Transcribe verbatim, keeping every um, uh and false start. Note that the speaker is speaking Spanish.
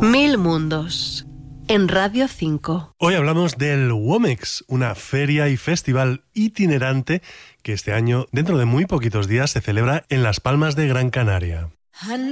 Mil Mundos, en Radio cinco. Hoy hablamos del Womex, una feria y festival itinerante que este año, dentro de muy poquitos días, se celebra en Las Palmas de Gran Canaria.